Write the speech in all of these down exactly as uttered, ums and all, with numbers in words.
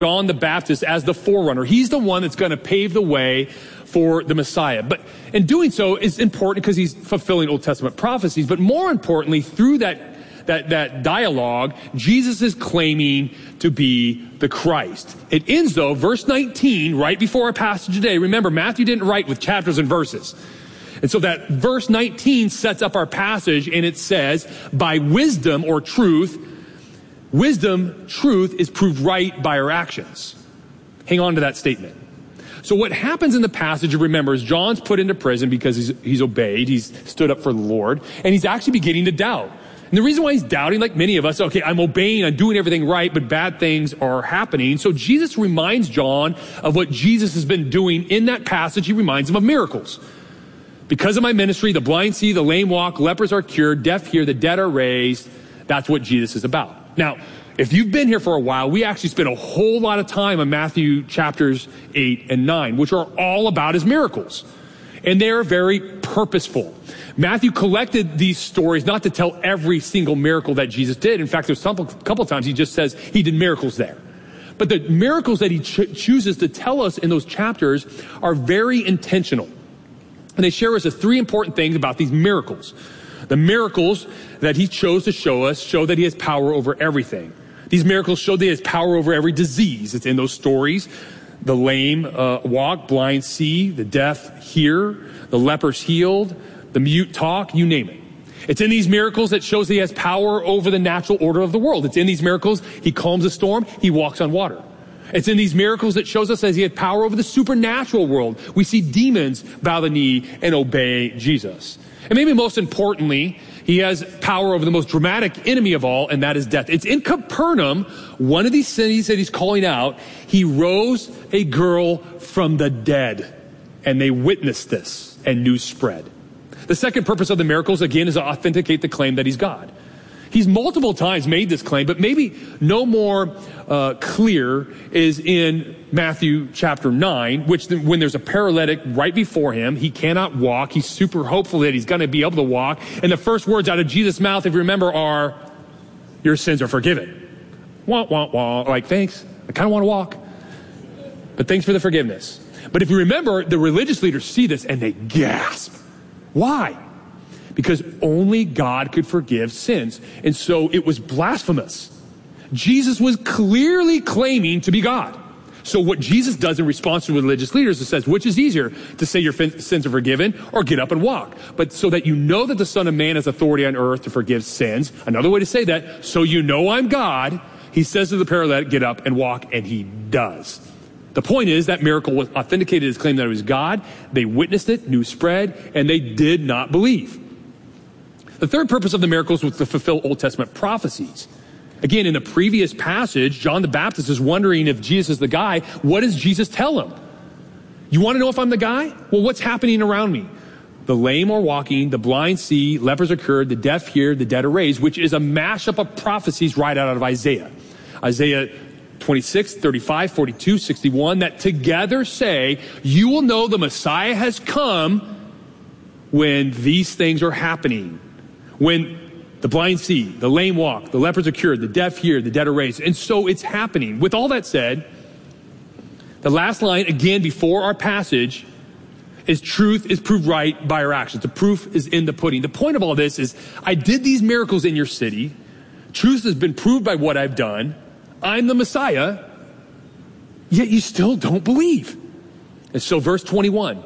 John the Baptist as the forerunner. He's the one that's going to pave the way for the Messiah. But in doing so is important because he's fulfilling Old Testament prophecies. But more importantly, through that That, that dialogue, Jesus is claiming to be the Christ. It ends though, verse nineteen, right before our passage today. Remember, Matthew didn't write with chapters and verses. And so that verse nineteen sets up our passage, and it says, by wisdom or truth, wisdom, truth is proved right by our actions. Hang on to that statement. So what happens in the passage, remember, is John's put into prison because he's, he's obeyed, he's stood up for the Lord, and he's actually beginning to doubt. And the reason why he's doubting, like many of us, okay, I'm obeying, I'm doing everything right, but bad things are happening. So Jesus reminds John of what Jesus has been doing in that passage. He reminds him of miracles. Because of my ministry, the blind see, the lame walk, lepers are cured, deaf hear, the dead are raised. That's what Jesus is about. Now, if you've been here for a while, we actually spent a whole lot of time on Matthew chapters eight and nine, which are all about his miracles. And they are very purposeful. Matthew collected these stories not to tell every single miracle that Jesus did. In fact, there's some, a couple of times he just says he did miracles there. But the miracles that he ch- chooses to tell us in those chapters are very intentional. And they share with us three important things about these miracles. The miracles that he chose to show us show that he has power over everything. These miracles show that he has power over every disease. It's in those stories. The lame uh, walk, blind see, the deaf hear, the lepers healed, the mute talk, you name it. It's in these miracles that shows that he has power over the natural order of the world. It's in these miracles he calms a storm, he walks on water. It's in these miracles that shows us that he had power over the supernatural world. We see demons bow the knee and obey Jesus. And maybe most importantly, he has power over the most dramatic enemy of all, and that is death. It's in Capernaum, one of these cities that he's calling out. He rose a girl from the dead, and they witnessed this, and news spread. The second purpose of the miracles, again, is to authenticate the claim that he's God. He's multiple times made this claim, but maybe no more uh, clear is in Matthew chapter nine, which the, when there's a paralytic right before him, he cannot walk. He's super hopeful that he's going to be able to walk. And the first words out of Jesus' mouth, if you remember, are, your sins are forgiven. Wah, wah, wah. Like, thanks. I kind of want to walk. But thanks for the forgiveness. But if you remember, the religious leaders see this and they gasp. Why? Because only God could forgive sins. And so it was blasphemous. Jesus was clearly claiming to be God. So what Jesus does in response to religious leaders is says, which is easier, to say your sins are forgiven or get up and walk? But so that you know that the Son of Man has authority on earth to forgive sins. Another way to say that, so you know I'm God, he says to the paralytic, get up and walk, and he does. The point is that miracle was authenticated his claim that it was God. They witnessed it, news spread, and they did not believe. The third purpose of the miracles was to fulfill Old Testament prophecies. Again, in the previous passage, John the Baptist is wondering if Jesus is the guy. What does Jesus tell him? You want to know if I'm the guy? Well, what's happening around me? The lame are walking, the blind see, lepers are cured, the deaf hear, the dead are raised, which is a mashup of prophecies right out of Isaiah. Isaiah twenty-six, thirty-five, forty-two, sixty-one, that together say, you will know the Messiah has come when these things are happening. When the blind see, the lame walk, the lepers are cured, the deaf hear, the dead are raised. And so it's happening. With all that said, the last line, again, before our passage, is truth is proved right by our actions. The proof is in the pudding. The point of all this is, I did these miracles in your city. Truth has been proved by what I've done. I'm the Messiah, yet you still don't believe. And so verse twenty-one,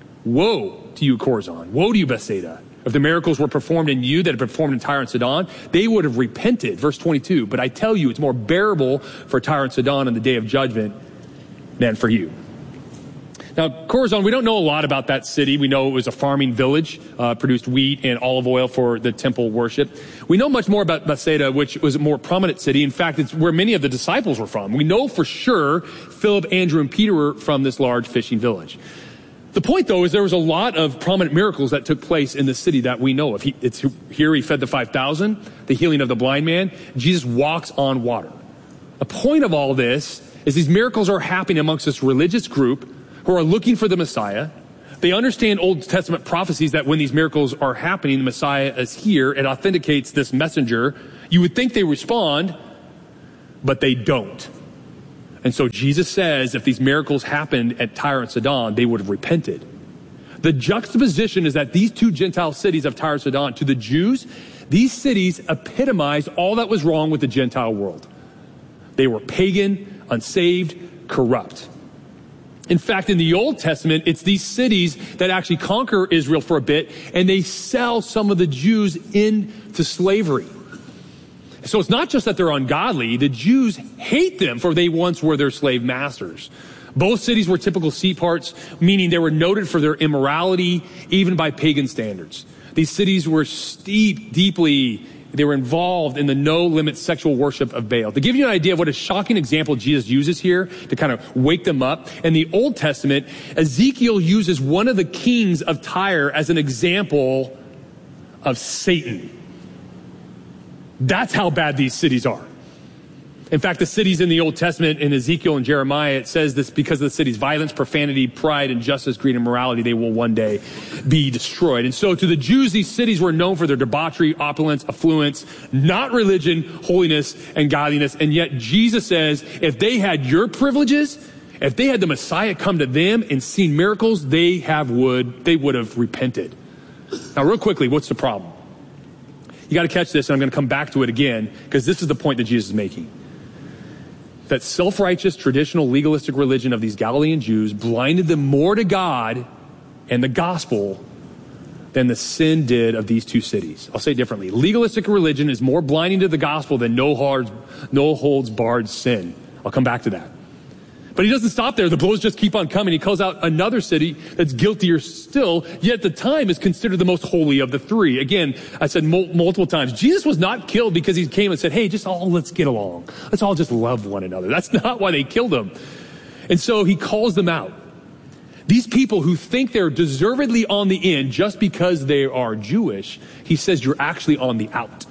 woe to you, Chorazin. Woe to you, Bethsaida. If the miracles were performed in you that had been performed in Tyre and Sidon, they would have repented. Verse twenty-two, but I tell you, it's more bearable for Tyre and Sidon in the day of judgment than for you. Now, Chorazin, we don't know a lot about that city. We know it was a farming village, uh, produced wheat and olive oil for the temple worship. We know much more about Bethsaida, which was a more prominent city. In fact, it's where many of the disciples were from. We know for sure Philip, Andrew, and Peter were from this large fishing village. The point, though, is there was a lot of prominent miracles that took place in the city that we know of. He, it's here he fed the five thousand, the healing of the blind man. Jesus walks on water. The point of all this is these miracles are happening amongst this religious group who are looking for the Messiah. They understand Old Testament prophecies that when these miracles are happening, the Messiah is here. It authenticates this messenger. You would think they respond, but they don't. And so Jesus says if these miracles happened at Tyre and Sidon, they would have repented. The juxtaposition is that these two Gentile cities of Tyre and Sidon, to the Jews, these cities epitomized all that was wrong with the Gentile world. They were pagan, unsaved, corrupt. In fact, in the Old Testament, it's these cities that actually conquer Israel for a bit, and they sell some of the Jews into slavery. So it's not just that they're ungodly. The Jews hate them, for they once were their slave masters. Both cities were typical seaports, meaning they were noted for their immorality, even by pagan standards. These cities were steeped deeply. They were involved in the no-limit sexual worship of Baal. To give you an idea of what a shocking example Jesus uses here to kind of wake them up, in the Old Testament, Ezekiel uses one of the kings of Tyre as an example of Satan. That's how bad these cities are. In fact, the cities in the Old Testament, in Ezekiel and Jeremiah, it says this because of the city's violence, profanity, pride, injustice, greed, and morality, they will one day be destroyed. And so to the Jews, these cities were known for their debauchery, opulence, affluence, not religion, holiness, and godliness. And yet Jesus says, if they had your privileges, if they had the Messiah come to them and seen miracles, they have would, they would have repented. Now, real quickly, what's the problem? You got to catch this, and I'm going to come back to it again, because this is the point that Jesus is making. That self-righteous, traditional, legalistic religion of these Galilean Jews blinded them more to God and the gospel than the sin did of these two cities. I'll say it differently. Legalistic religion is more blinding to the gospel than no hard, no holds barred sin. I'll come back to that. But he doesn't stop there. The blows just keep on coming. He calls out another city that's guiltier still, yet at the time is considered the most holy of the three. Again, I said mul- multiple times, Jesus was not killed because he came and said, hey, just all let's get along. Let's all just love one another. That's not why they killed him. And so he calls them out. These people who think they're deservedly on the in just because they are Jewish, he says you're actually on the out.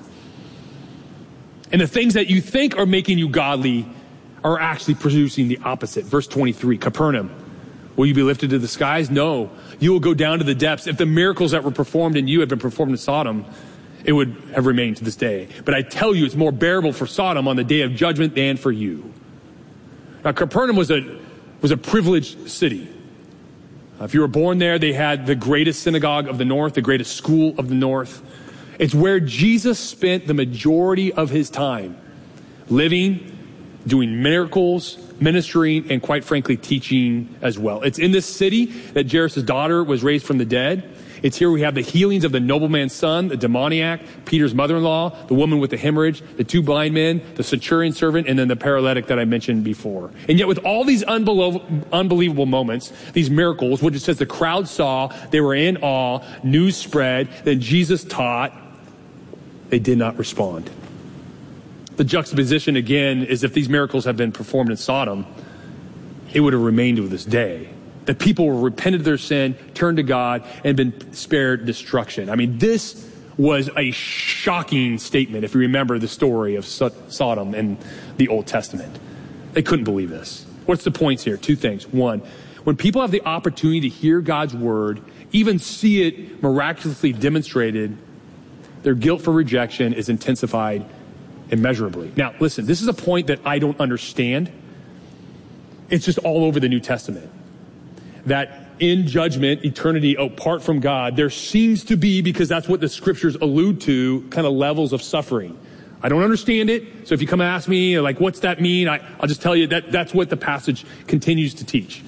And the things that you think are making you godly are actually producing the opposite. Verse twenty-three, Capernaum, will you be lifted to the skies? No, you will go down to the depths. If the miracles that were performed in you had been performed in Sodom, it would have remained to this day. But I tell you, it's more bearable for Sodom on the day of judgment than for you. Now, Capernaum was a, was a privileged city. Uh, if you were born there, they had the greatest synagogue of the north, the greatest school of the north. It's where Jesus spent the majority of his time living, doing miracles, ministering, and quite frankly, teaching as well. It's in this city that Jairus' daughter was raised from the dead. It's here we have the healings of the nobleman's son, the demoniac, Peter's mother-in-law, the woman with the hemorrhage, the two blind men, the centurion servant, and then the paralytic that I mentioned before. And yet with all these unbelievable, unbelievable moments, these miracles, which it says the crowd saw, they were in awe, news spread, then Jesus taught, they did not respond. The juxtaposition, again, is if these miracles had been performed in Sodom, it would have remained to this day. That people were repented of their sin, turned to God, and been spared destruction. I mean, this was a shocking statement if you remember the story of Sodom in the Old Testament. They couldn't believe this. What's the points here? Two things. One, when people have the opportunity to hear God's word, even see it miraculously demonstrated, their guilt for rejection is intensified immeasurably. Now, listen, this is a point that I don't understand. It's just all over the New Testament. That in judgment, eternity apart from God, there seems to be, because that's what the scriptures allude to, kind of levels of suffering. I don't understand it. So if you come and ask me, like, what's that mean? I, I'll just tell you that that's what the passage continues to teach.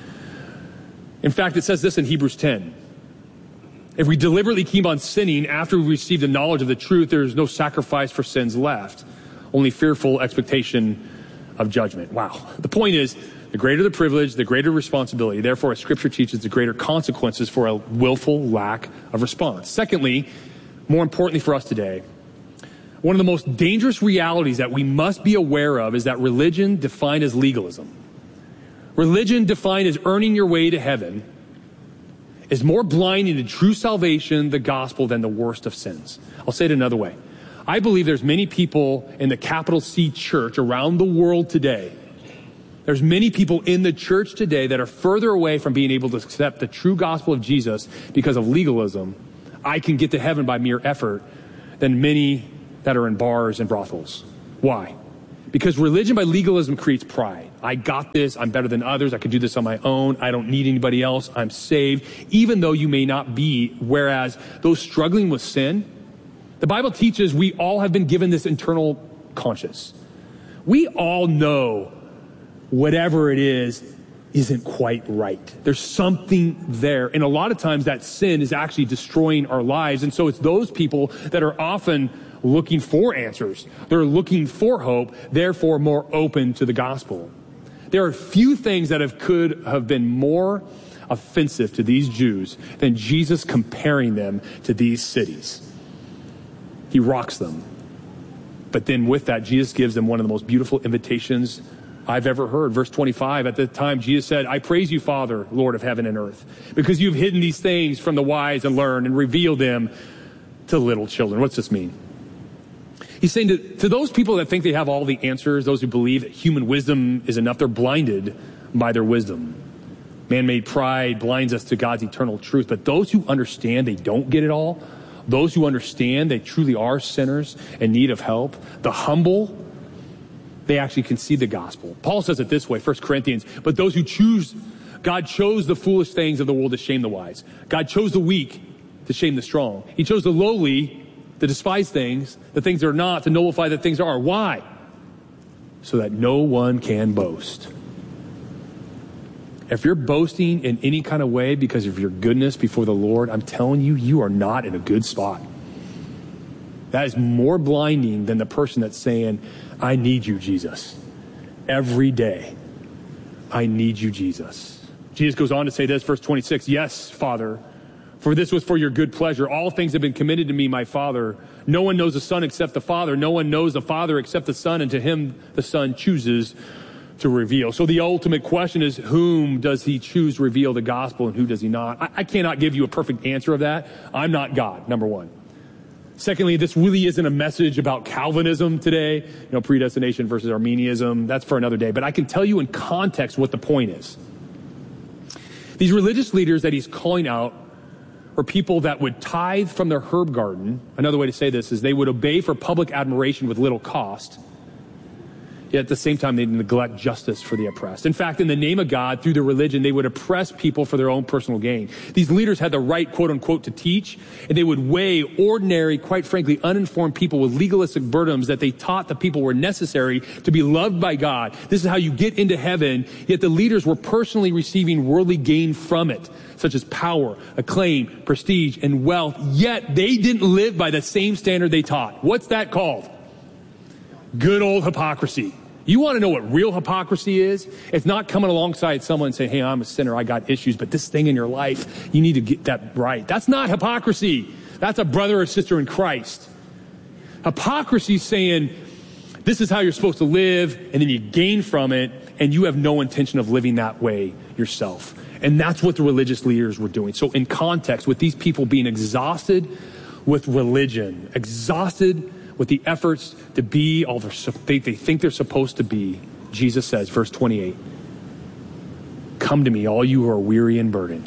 In fact, it says this in Hebrews ten. If we deliberately keep on sinning after we receive the knowledge of the truth, there is no sacrifice for sins left, only fearful expectation of judgment. Wow. The point is, the greater the privilege, the greater responsibility. Therefore, as Scripture teaches, the greater consequences for a willful lack of response. Secondly, more importantly for us today, one of the most dangerous realities that we must be aware of is that religion defined as legalism, religion defined as earning your way to heaven, is more blinding to true salvation, the gospel, than the worst of sins. I'll say it another way. I believe there's many people in the capital C church around the world today. There's many people in the church today that are further away from being able to accept the true gospel of Jesus because of legalism. I can get to heaven by mere effort than many that are in bars and brothels. Why? Because religion by legalism creates pride. I got this. I'm better than others. I can do this on my own. I don't need anybody else. I'm saved, even though you may not be. Whereas those struggling with sin, the Bible teaches we all have been given this internal conscience. We all know whatever it is isn't quite right. There's something there. And a lot of times that sin is actually destroying our lives. And so it's those people that are often looking for answers. They're looking for hope, therefore more open to the gospel. There are few things that have, could have been more offensive to these Jews than Jesus comparing them to these cities. He rocks them. But then with that, Jesus gives them one of the most beautiful invitations I've ever heard. Verse twenty-five, at the time Jesus said, I praise you, Father, Lord of heaven and earth, because you've hidden these things from the wise and learned and revealed them to little children. What's this mean? He's saying to, to those people that think they have all the answers, those who believe that human wisdom is enough, they're blinded by their wisdom. Man-made pride blinds us to God's eternal truth. But those who understand they don't get it all, those who understand they truly are sinners in need of help, the humble, they actually can see the gospel. Paul says it this way, First Corinthians, but those who choose, God chose the foolish things of the world to shame the wise. God chose the weak to shame the strong. He chose the lowly, the despised things, the things that are not, to nullify the things that are. Why? So that no one can boast. If you're boasting in any kind of way because of your goodness before the Lord, I'm telling you, you are not in a good spot. That is more blinding than the person that's saying, I need you, Jesus. Every day, I need you, Jesus. Jesus goes on to say this, verse twenty-six, yes, Father, for this was for your good pleasure. All things have been committed to me, my Father. No one knows the Son except the Father. No one knows the Father except the Son, and to him the Son chooses to reveal. So the ultimate question is, whom does he choose to reveal the gospel and who does he not? I, I cannot give you a perfect answer of that. I'm not God, number one. Secondly, this really isn't a message about Calvinism today, you know, predestination versus Arminianism. That's for another day. But I can tell you in context what the point is. These religious leaders that he's calling out are people that would tithe from their herb garden. Another way to say this is they would obey for public admiration with little cost. Yet at the same time, they neglect justice for the oppressed. In fact, in the name of God, through their religion, they would oppress people for their own personal gain. These leaders had the right, quote unquote, to teach, and they would weigh ordinary, quite frankly, uninformed people with legalistic burdens that they taught the people were necessary to be loved by God. This is how you get into heaven, yet the leaders were personally receiving worldly gain from it, such as power, acclaim, prestige, and wealth, yet they didn't live by the same standard they taught. What's that called? Good old hypocrisy. You want to know what real hypocrisy is? It's not coming alongside someone and saying, hey, I'm a sinner, I got issues, but this thing in your life, you need to get that right. That's not hypocrisy. That's a brother or sister in Christ. Hypocrisy is saying, this is how you're supposed to live, and then you gain from it, and you have no intention of living that way yourself. And that's what the religious leaders were doing. So in context, with these people being exhausted with religion, exhausted with the efforts to be all they, they think they're supposed to be, Jesus says, verse twenty-eight, come to me, all you who are weary and burdened.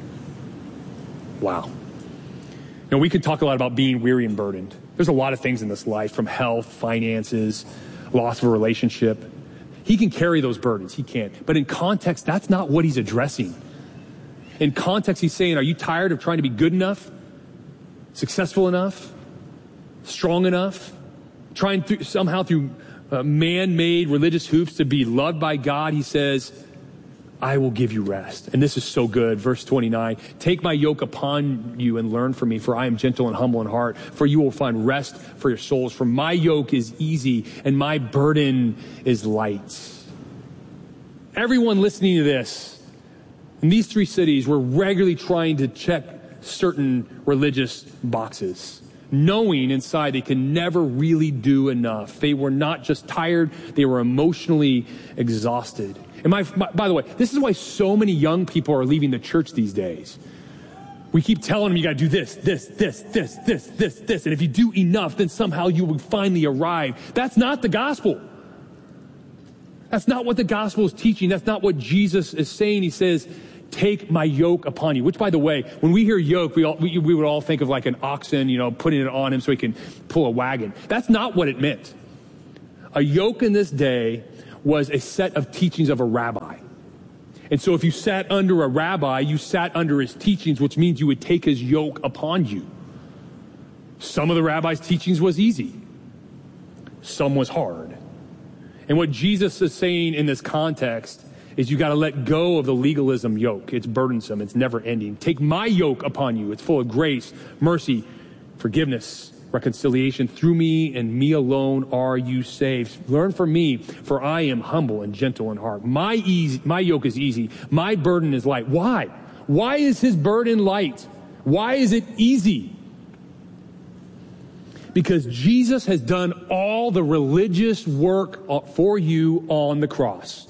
Wow. Now, we could talk a lot about being weary and burdened. There's a lot of things in this life, from health, finances, loss of a relationship. He can carry those burdens. He can. But in context, that's not what he's addressing. In context, he's saying, are you tired of trying to be good enough, successful enough, strong enough, trying through, somehow through uh, man-made religious hoops to be loved by God? He says, I will give you rest. And this is so good. Verse twenty-nine, take my yoke upon you and learn from me, for I am gentle and humble in heart, for you will find rest for your souls. For my yoke is easy and my burden is light. Everyone listening to this, in these three cities, were regularly trying to check certain religious boxes, knowing inside they can never really do enough. They were not just tired, they were emotionally exhausted. And my, my, by the way, this is why so many young people are leaving the church these days. We keep telling them you got to do this, this, this, this, this, this, this. And if you do enough, then somehow you will finally arrive. That's not the gospel. That's not what the gospel is teaching. That's not what Jesus is saying. He says, take my yoke upon you. Which, by the way, when we hear yoke, we, all, we, we would all think of like an oxen, you know, putting it on him so he can pull a wagon. That's not what it meant. A yoke in this day was a set of teachings of a rabbi. And so if you sat under a rabbi, you sat under his teachings, which means you would take his yoke upon you. Some of the rabbi's teachings was easy. Some was hard. And what Jesus is saying in this context is you got to let go of the legalism yoke. It's burdensome. It's never ending. Take my yoke upon you. It's full of grace, mercy, forgiveness, reconciliation. Through me and me alone are you saved. Learn from me, for I am humble and gentle in heart. My easy, my yoke is easy. My burden is light. Why? Why is his burden light? Why is it easy? Because Jesus has done all the religious work for you on the cross.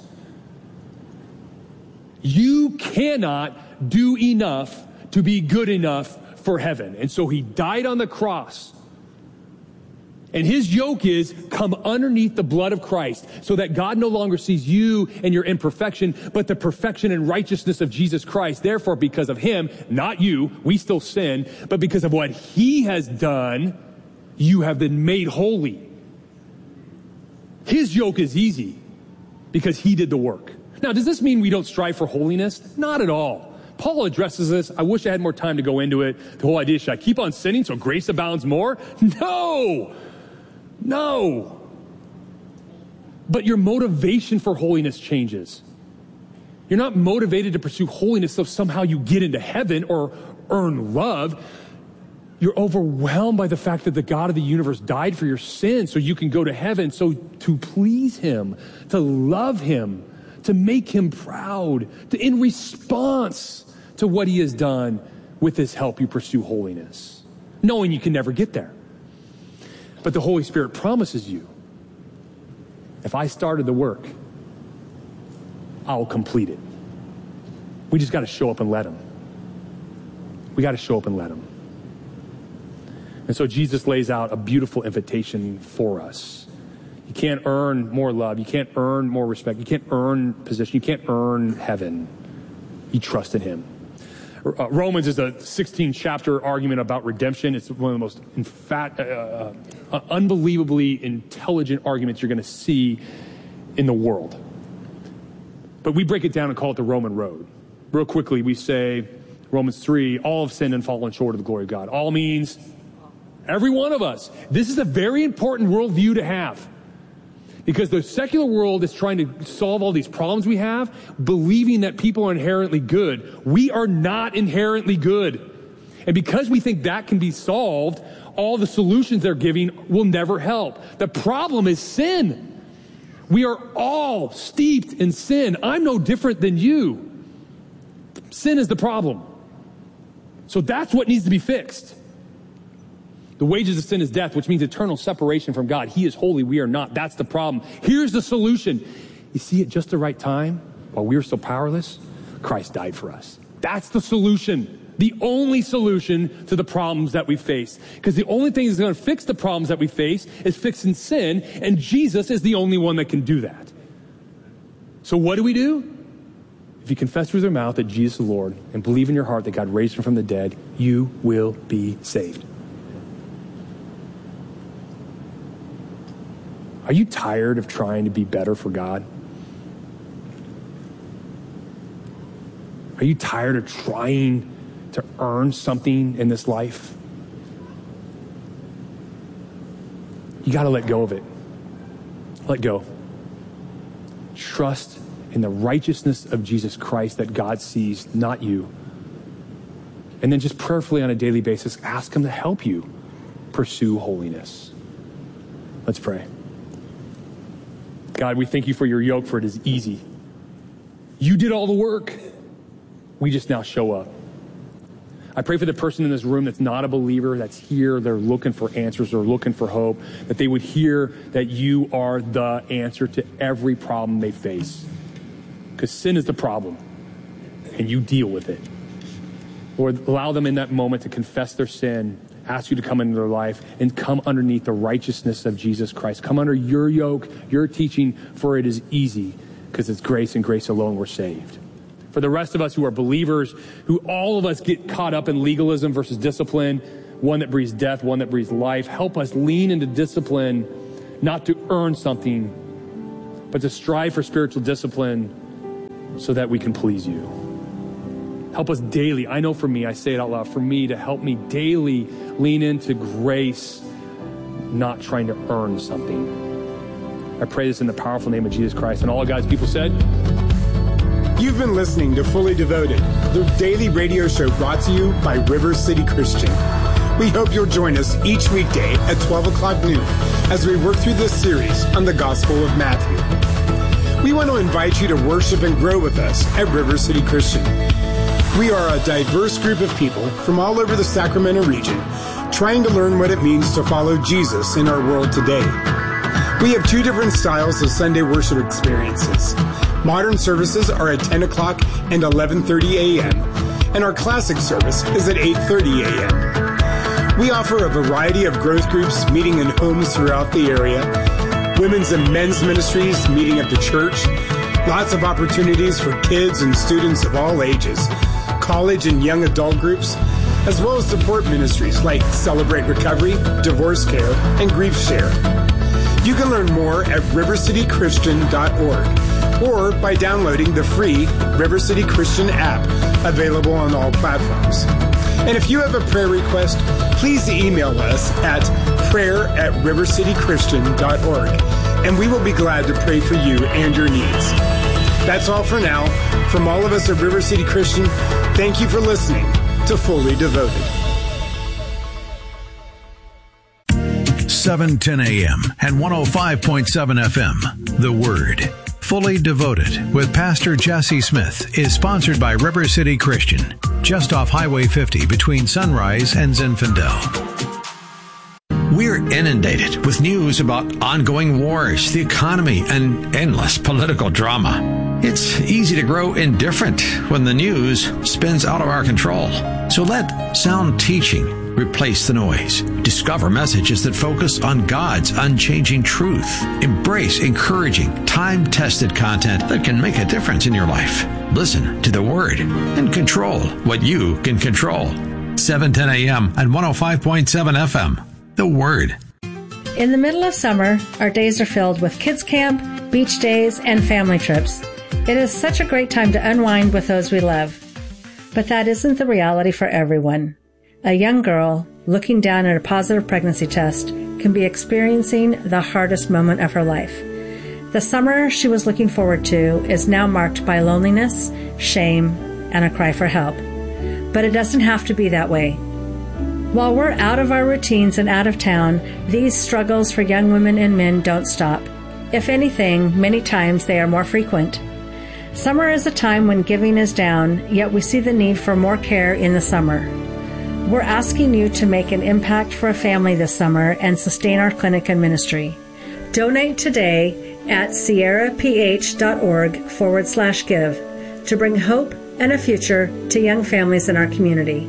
You cannot do enough to be good enough for heaven. And so he died on the cross. And his yoke is come underneath the blood of Christ so that God no longer sees you and your imperfection, but the perfection and righteousness of Jesus Christ. Therefore, because of him, not you, we still sin, but because of what he has done, you have been made holy. His yoke is easy because he did the work. Now, does this mean we don't strive for holiness? Not at all. Paul addresses this. I wish I had more time to go into it. The whole idea, should I keep on sinning so grace abounds more? No. No. But your motivation for holiness changes. You're not motivated to pursue holiness so somehow you get into heaven or earn love. You're overwhelmed by the fact that the God of the universe died for your sins so you can go to heaven. So to please him, to love him, to make him proud, to in response to what he has done, with his help you pursue holiness, knowing you can never get there. But the Holy Spirit promises you, if I started the work, I'll complete it. We just got to show up and let him. We got to show up and let him. And so Jesus lays out a beautiful invitation for us. You can't earn more love. You can't earn more respect. You can't earn position. You can't earn heaven. You trust in him. Uh, Romans is a sixteen chapter argument about redemption. It's one of the most infat- uh, uh, unbelievably intelligent arguments you're going to see in the world. But we break it down and call it the Roman road. Real quickly, we say, Romans three, all have sinned and fallen short of the glory of God. All means every one of us. This is a very important worldview to have. Because the secular world is trying to solve all these problems we have, believing that people are inherently good. We are not inherently good. And because we think that can be solved, all the solutions they're giving will never help. The problem is sin. We are all steeped in sin. I'm no different than you. Sin is the problem. So that's what needs to be fixed. The wages of sin is death, which means eternal separation from God. He is holy. We are not. That's the problem. Here's the solution. You see, at just the right time, while we were still powerless, Christ died for us. That's the solution. The only solution to the problems that we face. Because the only thing that's going to fix the problems that we face is fixing sin, and Jesus is the only one that can do that. So what do we do? If you confess with your mouth that Jesus is the Lord and believe in your heart that God raised him from the dead, you will be saved. Are you tired of trying to be better for God? Are you tired of trying to earn something in this life? You got to let go of it. Let go. Trust in the righteousness of Jesus Christ that God sees, not you. And then just prayerfully on a daily basis, ask him to help you pursue holiness. Let's pray. God, we thank you for your yoke, for it is easy. You did all the work. We just now show up. I pray for the person in this room that's not a believer, that's here, they're looking for answers, they're looking for hope, that they would hear that you are the answer to every problem they face. Because sin is the problem, and you deal with it. Lord, allow them in that moment to confess their sin, ask you to come into their life, and come underneath the righteousness of Jesus Christ. Come under your yoke, your teaching, for it is easy, because it's grace and grace alone we're saved. For the rest of us who are believers, who all of us get caught up in legalism versus discipline, one that breeds death, one that breeds life, help us lean into discipline, not to earn something, but to strive for spiritual discipline so that we can please you. Help us daily. I know for me, I say it out loud, for me to help me daily lean into grace, not trying to earn something. I pray this in the powerful name of Jesus Christ. And all God's people said, you've been listening to Fully Devoted, the daily radio show brought to you by River City Christian. We hope you'll join us each weekday at twelve o'clock noon as we work through this series on the Gospel of Matthew. We want to invite you to worship and grow with us at River City Christian. We are a diverse group of people from all over the Sacramento region trying to learn what it means to follow Jesus in our world today. We have two different styles of Sunday worship experiences. Modern services are at ten o'clock and eleven thirty a.m., and our classic service is at eight thirty a.m. We offer a variety of growth groups meeting in homes throughout the area, women's and men's ministries meeting at the church, lots of opportunities for kids and students of all ages, college and young adult groups, as well as support ministries like Celebrate Recovery, Divorce Care, and Grief Share. You can learn more at river city christian dot org or by downloading the free River City Christian app available on all platforms. And if you have a prayer request, please email us at prayer at river city christian dot org, and we will be glad to pray for you and your needs. That's all for now. From all of us at River City Christian, thank you for listening to Fully Devoted. seven ten a.m. and one oh five point seven F M. The Word. Fully Devoted with Pastor Jesse Smith is sponsored by River City Christian, just off Highway fifty between Sunrise and Zinfandel. We're inundated with news about ongoing wars, the economy, and endless political drama. It's easy to grow indifferent when the news spins out of our control. So let sound teaching replace the noise. Discover messages that focus on God's unchanging truth. Embrace encouraging, time-tested content that can make a difference in your life. Listen to the Word and control what you can control. seven ten a.m. and one oh five point seven F M. The Word. In the middle of summer, our days are filled with kids camp, beach days, and family trips. It is such a great time to unwind with those we love. But that isn't the reality for everyone. A young girl looking down at a positive pregnancy test can be experiencing the hardest moment of her life. The summer she was looking forward to is now marked by loneliness, shame, and a cry for help. But it doesn't have to be that way. While we're out of our routines and out of town, these struggles for young women and men don't stop. If anything, many times they are more frequent. Summer is a time when giving is down, yet we see the need for more care in the summer. We're asking you to make an impact for a family this summer and sustain our clinic and ministry. Donate today at sierraph.org forward slash give to bring hope and a future to young families in our community.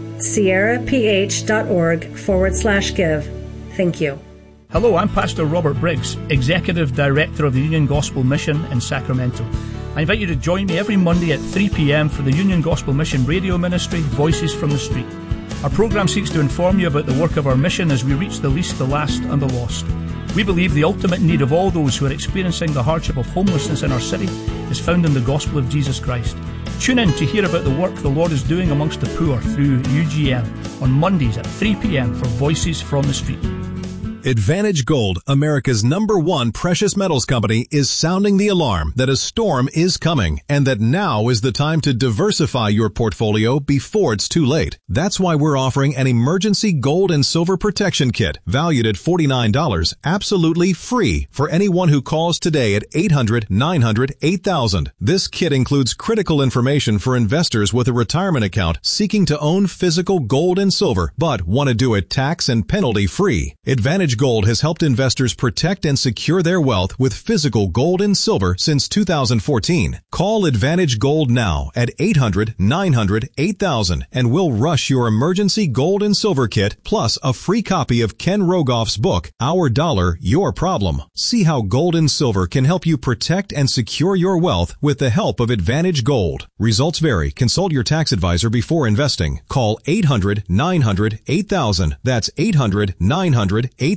sierraph.org forward slash give. Thank you. Hello, I'm Pastor Robert Briggs, Executive Director of the Union Gospel Mission in Sacramento. I invite you to join me every Monday at three p.m. for the Union Gospel Mission radio ministry, Voices from the Street. Our program seeks to inform you about the work of our mission as we reach the least, the last, and the lost. We believe the ultimate need of all those who are experiencing the hardship of homelessness in our city is found in the gospel of Jesus Christ. Tune in to hear about the work the Lord is doing amongst the poor through U G M on Mondays at three p.m. for Voices from the Street. Advantage Gold, America's number one precious metals company, is sounding the alarm that a storm is coming and that now is the time to diversify your portfolio before it's too late. That's why we're offering an emergency gold and silver protection kit valued at forty-nine dollars, absolutely free for anyone who calls today at eight hundred, nine hundred, eight thousand. This kit includes critical information for investors with a retirement account seeking to own physical gold and silver, but want to do it tax and penalty free. Advantage Gold has helped investors protect and secure their wealth with physical gold and silver since two thousand fourteen. Call Advantage Gold now at eight hundred, nine hundred, eight thousand and we'll rush your emergency gold and silver kit plus a free copy of Ken Rogoff's book, Our Dollar, Your Problem. See how gold and silver can help you protect and secure your wealth with the help of Advantage Gold. Results vary. Consult your tax advisor before investing. Call eight hundred, nine hundred, eight thousand. That's eight hundred, nine hundred, eight thousand.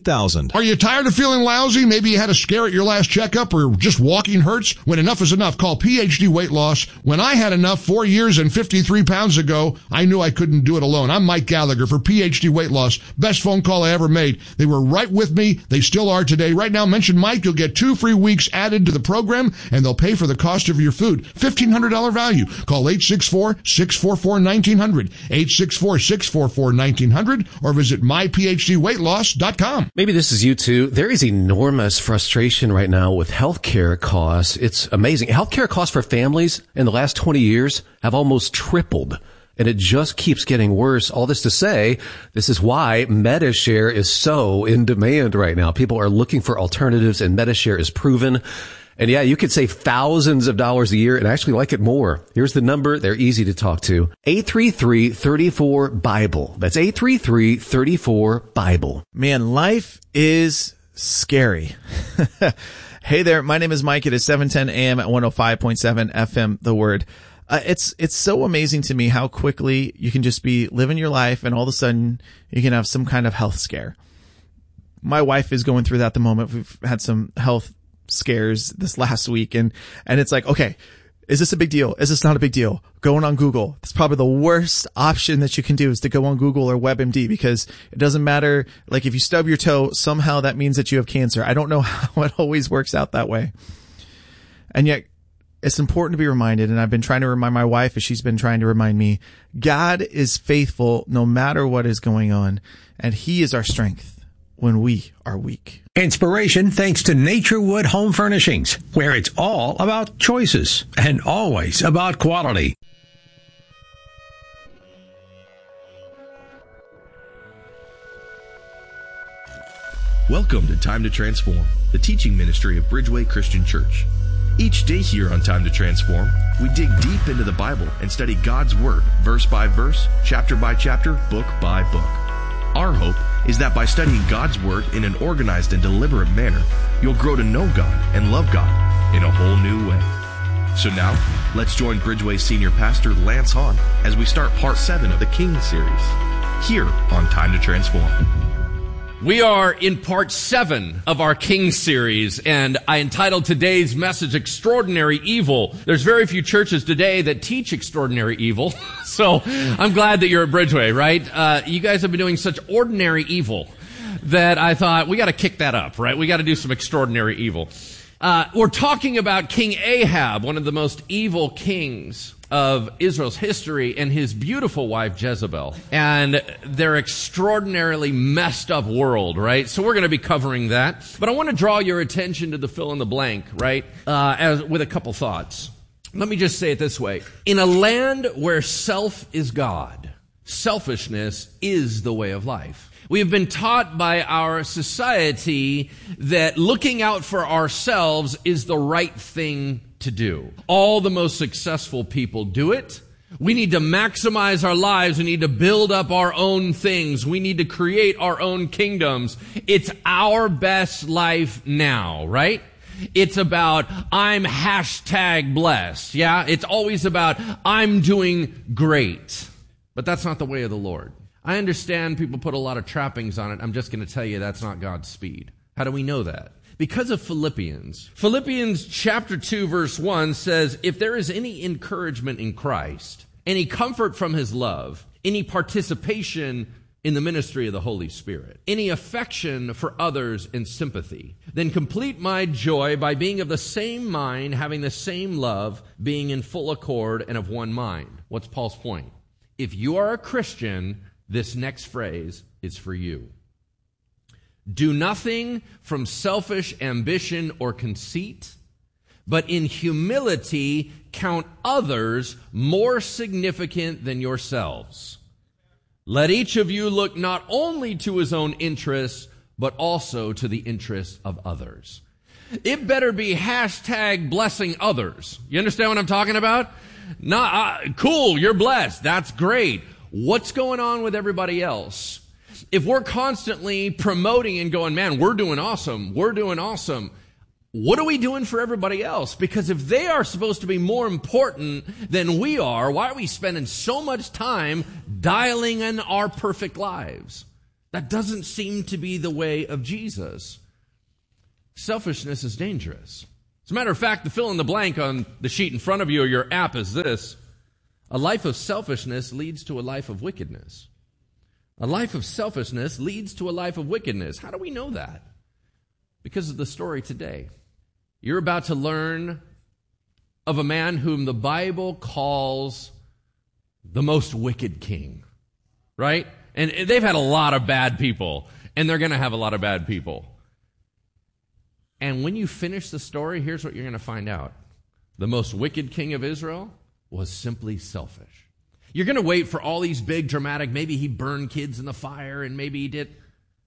thousand. Are you tired of feeling lousy? Maybe you had a scare at your last checkup or just walking hurts? When enough is enough, call P H D Weight Loss. When I had enough four years and fifty-three pounds ago, I knew I couldn't do it alone. I'm Mike Gallagher for P H D Weight Loss. Best phone call I ever made. They were right with me. They still are today. Right now, mention Mike. You'll get two free weeks added to the program, and they'll pay for the cost of your food. fifteen hundred dollars value. Call eight six four, six four four, one nine zero zero, eight six four, six four four, one nine zero zero, or visit my p h d weight loss dot com. Maybe this is you too. There is enormous frustration right now with healthcare costs. It's amazing. Healthcare costs for families in the last twenty years have almost tripled, and it just keeps getting worse. All this to say, this is why MediShare is so in demand right now. People are looking for alternatives, and MediShare is proven. And yeah, you could save thousands of dollars a year and actually like it more. Here's the number. They're easy to talk to. eight three three, three four, Bible. That's eight three three, three four, Bible. Man, life is scary. Hey there, my name is Mike. It is seven ten a.m. at one oh five point seven F M, The Word. Uh, it's, it's so amazing to me how quickly you can just be living your life and all of a sudden you can have some kind of health scare. My wife is going through that at the moment. We've had some health scares this last week, and and it's like, okay, is this a big deal? Is this not a big deal? Going on Google. It's probably the worst option that you can do is to go on Google or WebMD, because it doesn't matter. Like if you stub your toe, somehow that means that you have cancer. I don't know how it always works out that way. And yet it's important to be reminded, and I've been trying to remind my wife as she's been trying to remind me, God is faithful no matter what is going on, and He is our strength when we are weak. Inspiration thanks to Naturewood Home Furnishings, where it's all about choices and always about quality. Welcome to Time to Transform, the teaching ministry of Bridgeway Christian Church. Each day here on Time to Transform, we dig deep into the Bible and study God's Word, verse by verse, chapter by chapter, book by book. Our hope is that by studying God's Word in an organized and deliberate manner, you'll grow to know God and love God in a whole new way. So now, let's join Bridgeway Senior Pastor Lance Hahn as we start part seven of the King series, here on Time to Transform. We are in part seven of our King series, and I entitled today's message, Extraordinary Evil. There's very few churches today that teach extraordinary evil, so I'm glad that you're at Bridgeway, right? Uh, you guys have been doing such ordinary evil that I thought, we gotta kick that up, right? We gotta do some extraordinary evil. Uh, we're talking about King Ahab, one of the most evil kings of Israel's history, and his beautiful wife Jezebel, and their extraordinarily messed up world, right? So we're going to be covering that. But I want to draw your attention to the fill in the blank, right? Uh, as with a couple thoughts. Let me just say it this way. In a land where self is God, selfishness is the way of life. We have been taught by our society that looking out for ourselves is the right thing to do. All the most successful people do it. We need to maximize our lives. We need to build up our own things. We need to create our own kingdoms. It's our best life now, right? It's about, I'm hashtag blessed. Yeah, it's always about, I'm doing great. But that's not the way of the Lord. I understand people put a lot of trappings on it. I'm just going to tell you that's not God's speed. How do we know that? Because of Philippians. Philippians chapter two verse one says, if there is any encouragement in Christ, any comfort from His love, any participation in the ministry of the Holy Spirit, any affection for others and sympathy, then complete my joy by being of the same mind, having the same love, being in full accord and of one mind. What's Paul's point? If you are a Christian, this next phrase is for you. Do nothing from selfish ambition or conceit, but in humility count others more significant than yourselves. Let each of you look not only to his own interests, but also to the interests of others. It better be hashtag blessing others. You understand what I'm talking about? Not, uh, cool, you're blessed. That's great. What's going on with everybody else? If we're constantly promoting and going, man, we're doing awesome, we're doing awesome, what are we doing for everybody else? Because if they are supposed to be more important than we are, why are we spending so much time dialing in our perfect lives? That doesn't seem to be the way of Jesus. Selfishness is dangerous. As a matter of fact, the fill in the blank on the sheet in front of you or your app is this. A life of selfishness leads to a life of wickedness. A life of selfishness leads to a life of wickedness. How do we know that? Because of the story today. You're about to learn of a man whom the Bible calls the most wicked king. Right? And they've had a lot of bad people, and they're going to have a lot of bad people. And when you finish the story, here's what you're going to find out. The most wicked king of Israel was simply selfish. You're going to wait for all these big dramatic, maybe he burned kids in the fire, and maybe he did.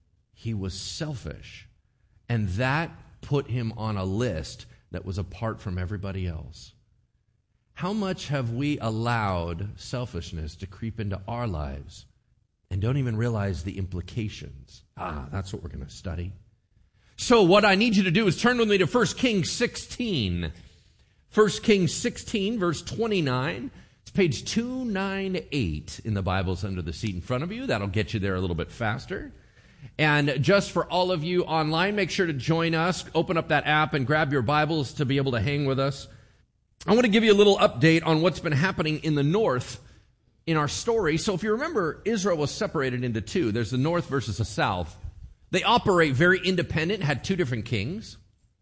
He was selfish. And that put him on a list that was apart from everybody else. How much have we allowed selfishness to creep into our lives and don't even realize the implications? Ah, that's what we're going to study. So what I need you to do is turn with me to First Kings sixteen. First Kings sixteen, verse twenty-nine. It's page two ninety-eight in the Bibles under the seat in front of you. That'll get you there a little bit faster. And just for all of you online, make sure to join us. Open up that app and grab your Bibles to be able to hang with us. I want to give you a little update on what's been happening in the north in our story. So if you remember, Israel was separated into two. There's the north versus the south. They operate very independent, had two different kings.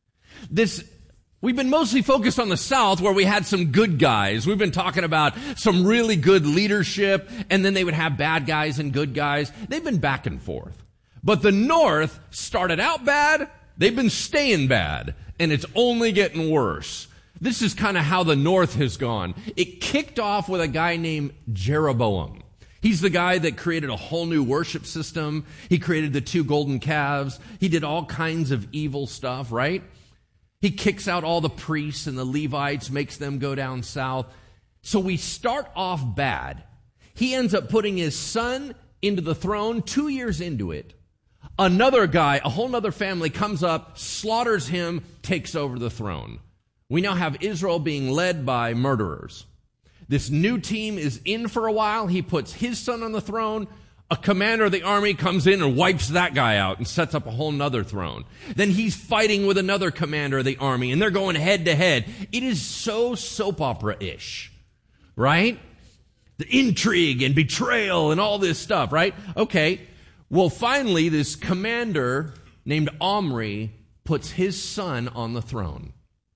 This, we've been mostly focused on the south where we had some good guys. We've been talking about some really good leadership, and then they would have bad guys and good guys. They've been back and forth. But the north started out bad, they've been staying bad, and it's only getting worse. This is kind of how the north has gone. It kicked off with a guy named Jeroboam. He's the guy that created a whole new worship system. He created the two golden calves. He did all kinds of evil stuff, right? He kicks out all the priests and the Levites, makes them go down south. So we start off bad. He ends up putting his son into the throne two years into it. Another guy, a whole other family comes up, slaughters him, takes over the throne. We now have Israel being led by murderers. This new team is in for a while. He puts his son on the throne. A commander of the army comes in and wipes that guy out and sets up a whole nother throne. Then he's fighting with another commander of the army, and they're going head to head. It is so soap opera-ish, right? The intrigue and betrayal and all this stuff, right? Okay. Well, finally, this commander named Omri puts his son on the throne,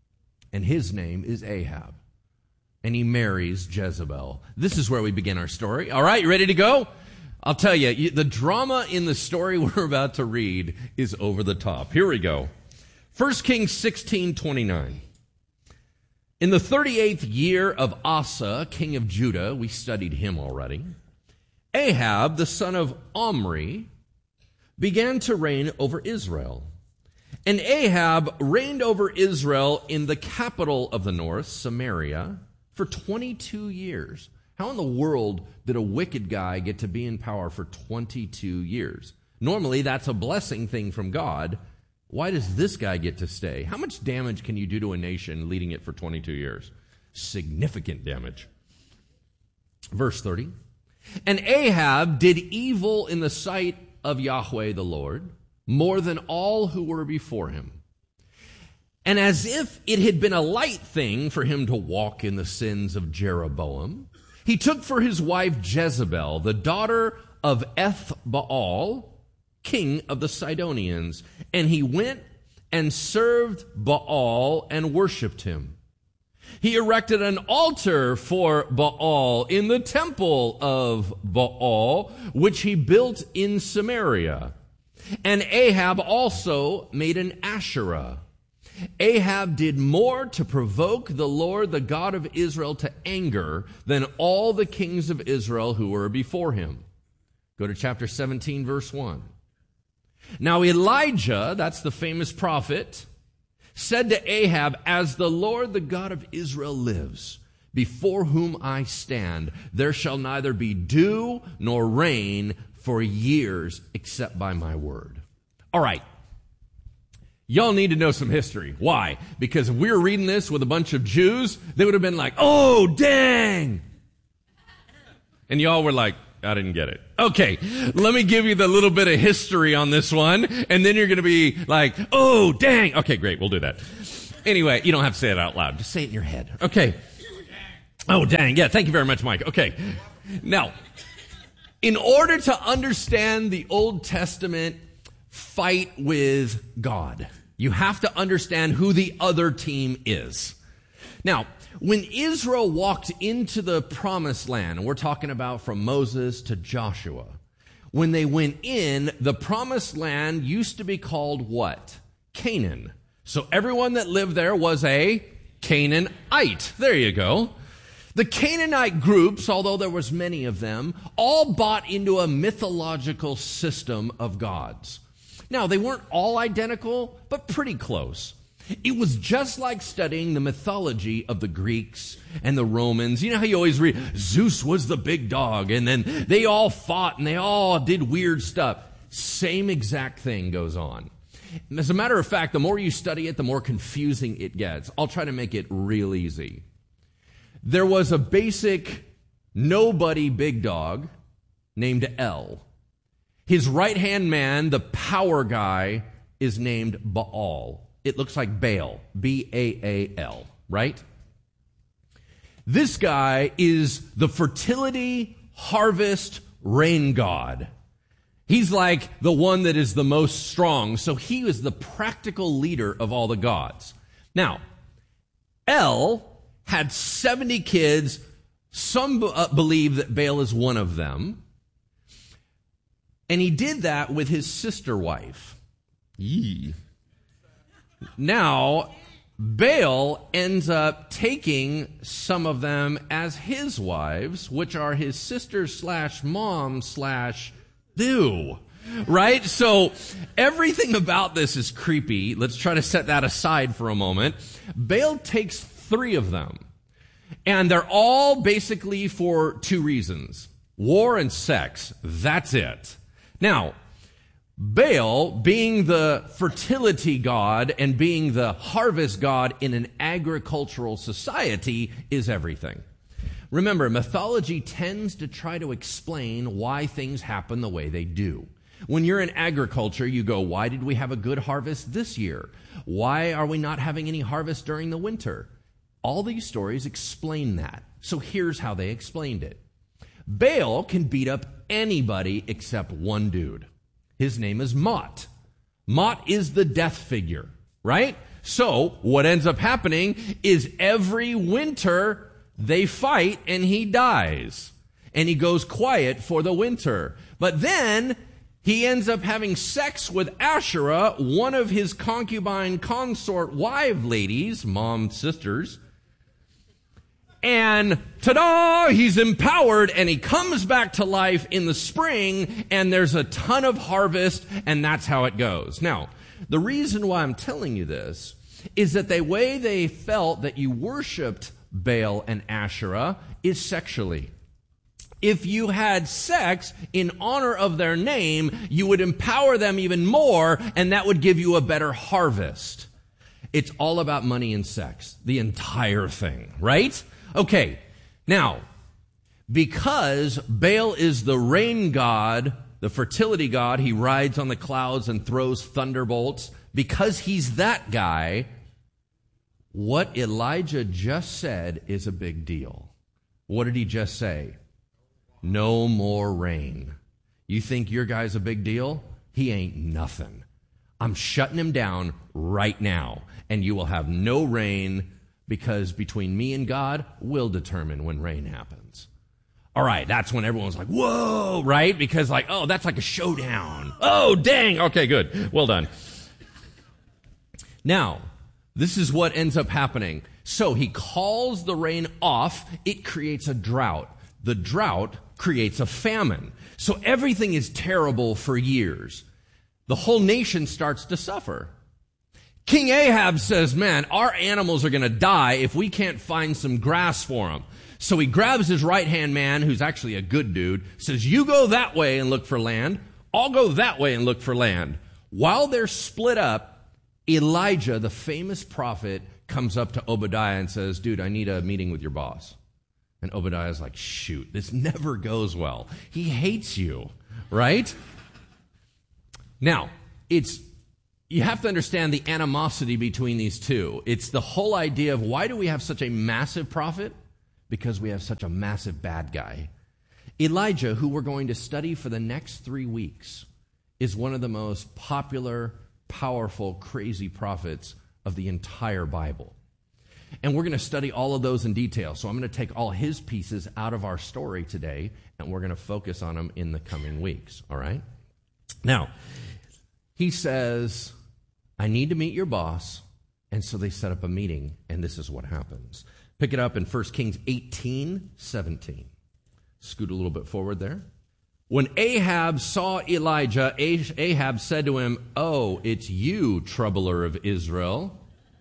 and his name is Ahab. And he marries Jezebel. This is where we begin our story. All right, you ready to go? I'll tell you, the drama in the story we're about to read is over the top. Here we go. First Kings sixteen twenty-nine. In the thirty-eighth year of Asa, king of Judah, we studied him already, Ahab, the son of Omri, began to reign over Israel. And Ahab reigned over Israel in the capital of the north, Samaria, for twenty-two years. How in the world did a wicked guy get to be in power for twenty-two years? Normally, that's a blessing thing from God. Why does this guy get to stay? How much damage can you do to a nation leading it for twenty-two years? Significant damage. Verse thirty. And Ahab did evil in the sight of Yahweh the Lord, more than all who were before him. And as if it had been a light thing for him to walk in the sins of Jeroboam, he took for his wife Jezebel, the daughter of Ethbaal, king of the Sidonians, and he went and served Baal and worshipped him. He erected an altar for Baal in the temple of Baal, which he built in Samaria. And Ahab also made an Asherah. Ahab did more to provoke the Lord, the God of Israel, to anger than all the kings of Israel who were before him. Go to chapter seventeen, verse one. Now Elijah, that's the famous prophet, said to Ahab, as the Lord, the God of Israel lives, before whom I stand, there shall neither be dew nor rain for years except by my word. All right. Y'all need to know some history. Why? Because if we were reading this with a bunch of Jews, they would have been like, oh, dang. And y'all were like, I didn't get it. Okay, let me give you the little bit of history on this one, and then you're going to be like, oh, dang. Okay, great, we'll do that. Anyway, you don't have to say it out loud. Just say it in your head. Okay. Oh, dang. Yeah, thank you very much, Mike. Okay. Now, in order to understand the Old Testament fight with God, you have to understand who the other team is. Now, when Israel walked into the promised land, and we're talking about from Moses to Joshua, when they went in, the promised land used to be called what? Canaan. So everyone that lived there was a Canaanite. There you go. The Canaanite groups, although there was many of them, all bought into a mythological system of gods. Now, they weren't all identical, but pretty close. It was just like studying the mythology of the Greeks and the Romans. You know how you always read, Zeus was the big dog, and then they all fought and they all did weird stuff. Same exact thing goes on. As a matter of fact, the more you study it, the more confusing it gets. I'll try to make it real easy. There was a basic nobody big dog named El. His right-hand man, the power guy, is named Baal. It looks like Baal, B A A L, right? This guy is the fertility, harvest, rain god. He's like the one that is the most strong, so he is the practical leader of all the gods. Now, El had seventy kids. Some uh, believe that Baal is one of them. And he did that with his sister wife. Yee. Now, Baal ends up taking some of them as his wives, which are his sister slash mom slash ew. Right? So everything about this is creepy. Let's try to set that aside for a moment. Baal takes three of them. And they're all basically for two reasons. War and sex. That's it. Now, Baal, being the fertility god and being the harvest god in an agricultural society, is everything. Remember, mythology tends to try to explain why things happen the way they do. When you're in agriculture, you go, why did we have a good harvest this year? Why are we not having any harvest during the winter? All these stories explain that. So here's how they explained it. Baal can beat up anybody except one dude. His name is Mot. Mot is the death figure, right? So what ends up happening is every winter they fight and he dies. And he goes quiet for the winter. But then he ends up having sex with Asherah, one of his concubine consort wife ladies, mom, sisters. And ta-da, he's empowered and he comes back to life in the spring and there's a ton of harvest and that's how it goes. Now, the reason why I'm telling you this is that the way they felt that you worshiped Baal and Asherah is sexually. If you had sex in honor of their name, you would empower them even more and that would give you a better harvest. It's all about money and sex, the entire thing, right? Okay, now, because Baal is the rain god, the fertility god, he rides on the clouds and throws thunderbolts. Because he's that guy, what Elijah just said is a big deal. What did he just say? No more rain. You think your guy's a big deal? He ain't nothing. I'm shutting him down right now, and you will have no rain. Because between me and God, we'll determine when rain happens. All right, that's when everyone's like, whoa, right? Because like, oh, that's like a showdown. Oh, dang. Okay, good. Well done. Now, this is what ends up happening. So he calls the rain off. It creates a drought. The drought creates a famine. So everything is terrible for years. The whole nation starts to suffer. King Ahab says, man, our animals are going to die if we can't find some grass for them. So he grabs his right-hand man, who's actually a good dude, says, you go that way and look for land. I'll go that way and look for land. While they're split up, Elijah, the famous prophet, comes up to Obadiah and says, dude, I need a meeting with your boss. And Obadiah's like, shoot, this never goes well. He hates you, right? Now, it's you have to understand the animosity between these two. It's the whole idea of why do we have such a massive prophet? Because we have such a massive bad guy. Elijah, who we're going to study for the next three weeks, is one of the most popular, powerful, crazy prophets of the entire Bible. And we're going to study all of those in detail. So I'm going to take all his pieces out of our story today, and we're going to focus on them in the coming weeks, all right? Now, he says, I need to meet your boss. And so they set up a meeting, and this is what happens. Pick it up in First Kings eighteen seventeen. Scoot a little bit forward there. When Ahab saw Elijah, Ahab said to him, oh, it's you, troubler of Israel.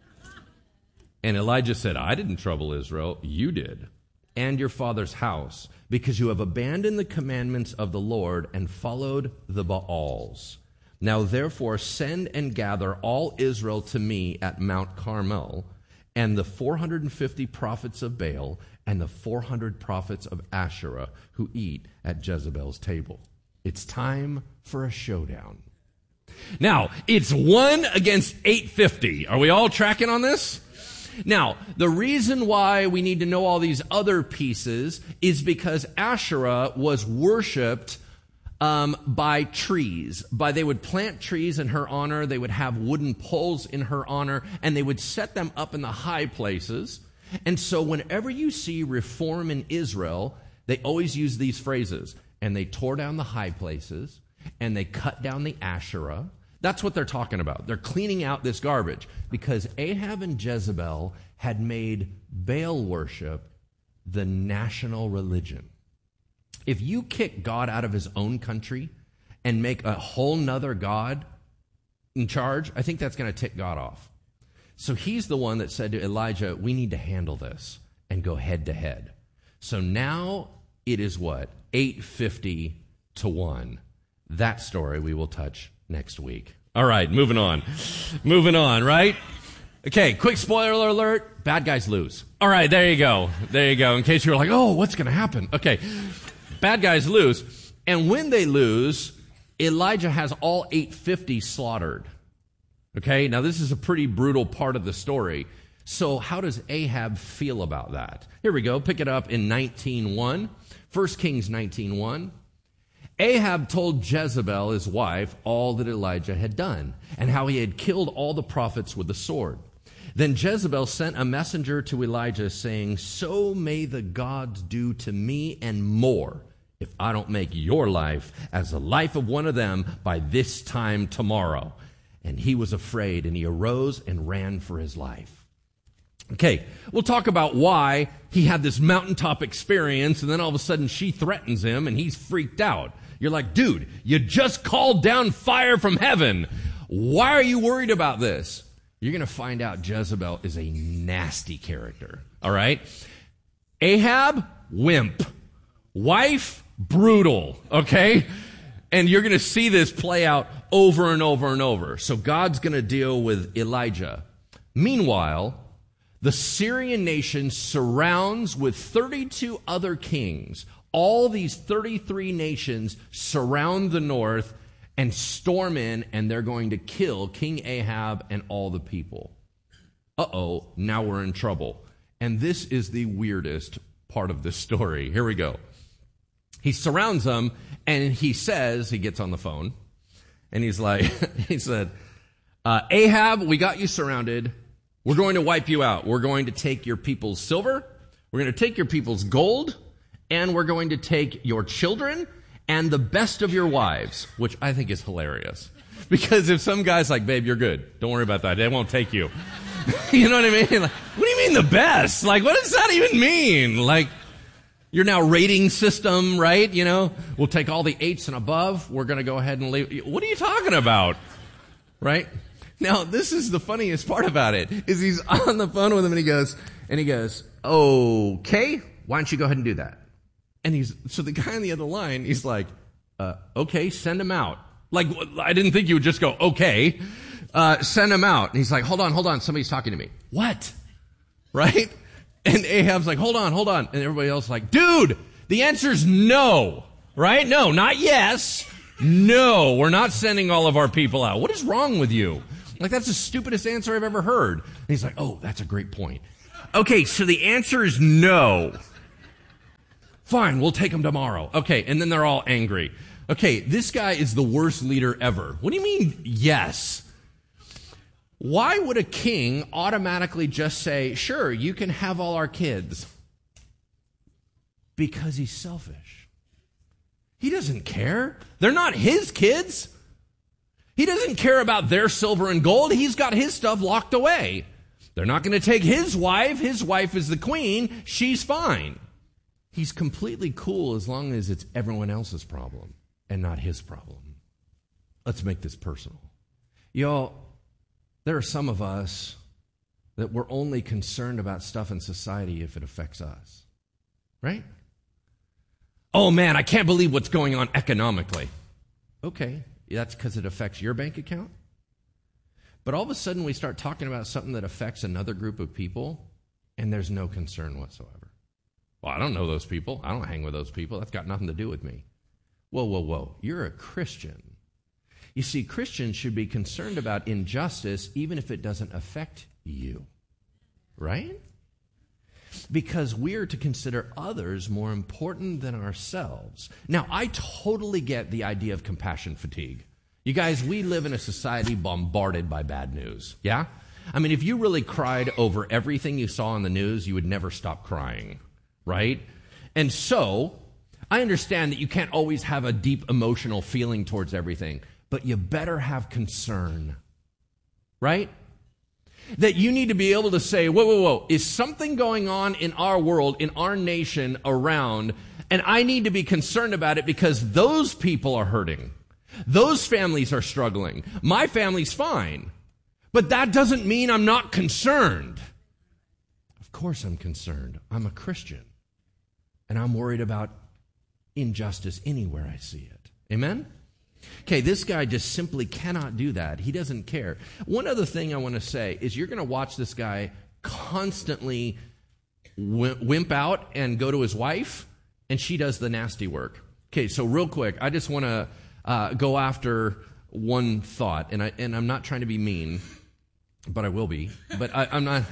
And Elijah said, I didn't trouble Israel, you did, and your father's house, because you have abandoned the commandments of the Lord and followed the Baals. Now therefore send and gather all Israel to me at Mount Carmel, and the four hundred fifty prophets of Baal, and the four hundred prophets of Asherah who eat at Jezebel's table. It's time for a showdown. Now, it's one against eight fifty. Are we all tracking on this? Now, the reason why we need to know all these other pieces is because Asherah was worshipped um, by trees. By they would plant trees in her honor, they would have wooden poles in her honor, and they would set them up in the high places. And so whenever you see reform in Israel, they always use these phrases. And they tore down the high places, and they cut down the Asherah. That's what they're talking about. They're cleaning out this garbage because Ahab and Jezebel had made Baal worship the national religion. If you kick God out of his own country and make a whole nother God in charge, I think that's going to tick God off. So he's the one that said to Elijah, we need to handle this and go head to head. So now it is what? eight fifty to one. That story we will touch next week. All right, moving on. Moving on, right? Okay, quick spoiler alert. Bad guys lose. All right, there you go. There you go. In case you were like, oh, what's going to happen? Okay, bad guys lose. And when they lose, Elijah has all eight fifty slaughtered. Okay, now this is a pretty brutal part of the story. So how does Ahab feel about that? Here we go. Pick it up in nineteen one. First Kings nineteen one. Ahab told Jezebel, his wife, all that Elijah had done and how he had killed all the prophets with the sword. Then Jezebel sent a messenger to Elijah saying, so may the gods do to me and more if I don't make your life as the life of one of them by this time tomorrow. And he was afraid, and he arose and ran for his life. Okay, we'll talk about why he had this mountaintop experience, and then all of a sudden she threatens him, and he's freaked out. You're like, dude, you just called down fire from heaven. Why are you worried about this? You're going to find out Jezebel is a nasty character, all right? Ahab, wimp. Wife, brutal, okay? And you're going to see this play out over and over and over. So God's going to deal with Elijah. Meanwhile, the Syrian nation surrounds with thirty-two other kings. All these thirty-three nations surround the north and storm in, and they're going to kill King Ahab and all the people. Uh-oh, now we're in trouble. And this is the weirdest part of this story. Here we go. He surrounds them, and he says, he gets on the phone, and he's like, he said, uh, Ahab, we got you surrounded. We're going to wipe you out. We're going to take your people's silver. We're going to take your people's gold. And we're going to take your children and the best of your wives, which I think is hilarious. Because if some guy's like, babe, you're good. Don't worry about that. They won't take you. You know what I mean? Like, what do you mean the best? Like, what does that even mean? Like, your now rating system, right? You know, we'll take all the eights and above. We're going to go ahead and leave. What are you talking about? Right? Now, this is the funniest part about it, is he's on the phone with him and he goes, and he goes, okay, why don't you go ahead and do that? And he's, so the guy on the other line, he's like, uh, okay, send him out. Like, I didn't think you would just go, okay, uh, send him out. And he's like, hold on, hold on, somebody's talking to me. What? Right? And Ahab's like, hold on, hold on. And everybody else is like, dude, the answer's no, right? No, not yes. No, we're not sending all of our people out. What is wrong with you? Like, that's the stupidest answer I've ever heard. And he's like, oh, that's a great point. Okay, so the answer is no. Fine, we'll take them tomorrow. Okay, and then they're all angry. Okay, this guy is the worst leader ever. What do you mean, yes? Why would a king automatically just say, sure, you can have all our kids? Because he's selfish. He doesn't care. They're not his kids. He doesn't care about their silver and gold. He's got his stuff locked away. They're not going to take his wife. His wife is the queen. She's fine. He's completely cool as long as it's everyone else's problem and not his problem. Let's make this personal. Y'all, there are some of us that we're only concerned about stuff in society if it affects us. Right? Oh man, I can't believe what's going on economically. Okay, that's because it affects your bank account? But all of a sudden we start talking about something that affects another group of people, and there's no concern whatsoever. Well, I don't know those people. I don't hang with those people. That's got nothing to do with me. Whoa, whoa, whoa. You're a Christian. You see, Christians should be concerned about injustice even if it doesn't affect you. Right? Because we're to consider others more important than ourselves. Now, I totally get the idea of compassion fatigue. You guys, we live in a society bombarded by bad news. Yeah? I mean, if you really cried over everything you saw on the news, you would never stop crying. Right? And so, I understand that you can't always have a deep emotional feeling towards everything, but you better have concern. Right? That you need to be able to say, whoa, whoa, whoa, is something going on in our world, in our nation around, and I need to be concerned about it because those people are hurting. Those families are struggling. My family's fine. But that doesn't mean I'm not concerned. Of course I'm concerned. I'm a Christian. And I'm worried about injustice anywhere I see it. Amen? Okay, this guy just simply cannot do that. He doesn't care. One other thing I want to say is you're going to watch this guy constantly wimp out and go to his wife, and she does the nasty work. Okay, so real quick, I just want to uh, go after one thought, and, I, and I'm not trying to be mean, but I will be. But I, I'm not...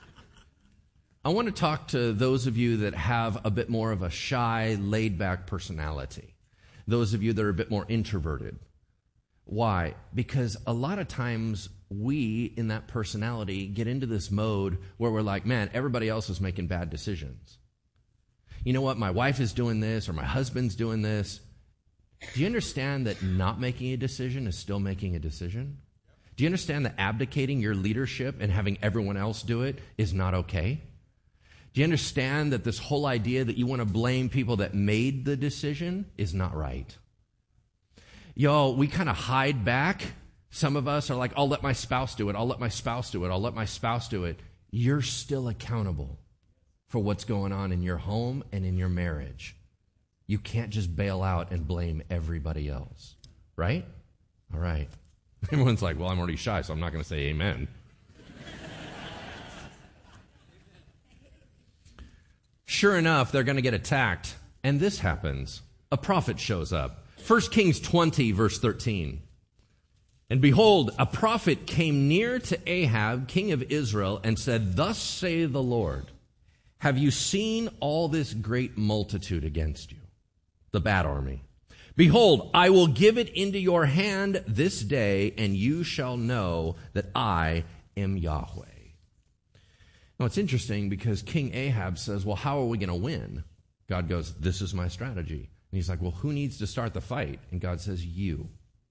I want to talk to those of you that have a bit more of a shy, laid-back personality. Those of you that are a bit more introverted. Why? Because a lot of times we, in that personality, get into this mode where we're like, man, everybody else is making bad decisions. You know what? My wife is doing this, or my husband's doing this. Do you understand that not making a decision is still making a decision? Do you understand that abdicating your leadership and having everyone else do it is not okay? Do you understand that this whole idea that you want to blame people that made the decision is not right? Y'all, we kind of hide back. Some of us are like, I'll let my spouse do it. I'll let my spouse do it. I'll let my spouse do it. You're still accountable for what's going on in your home and in your marriage. You can't just bail out and blame everybody else. Right? All right. Everyone's like, well, I'm already shy, so I'm not going to say amen. Sure enough, they're going to get attacked. And this happens. A prophet shows up. First Kings twenty, verse thirteen. And behold, a prophet came near to Ahab, king of Israel, and said, Thus saith the Lord, have you seen all this great multitude against you? The bad army. Behold, I will give it into your hand this day, and you shall know that I am Yahweh. Now, it's interesting because King Ahab says, well, how are we going to win? God goes, this is my strategy. And he's like, well, who needs to start the fight? And God says, you.